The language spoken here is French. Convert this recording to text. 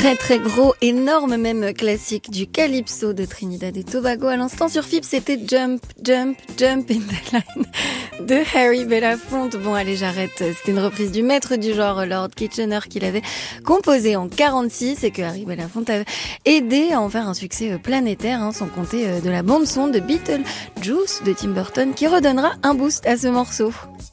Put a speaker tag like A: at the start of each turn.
A: Très très gros, énorme même classique du calypso de Trinidad et Tobago. À l'instant sur FIP, c'était Jump, Jump, Jump in the Line de Harry Belafonte. Bon allez, j'arrête. C'était une reprise du maître du genre Lord Kitchener qu'il avait composé en 46 et que Harry Belafonte avait aidé à en faire un succès planétaire, sans compter de la bande son de Beetlejuice de Tim Burton qui redonnera un boost à ce morceau.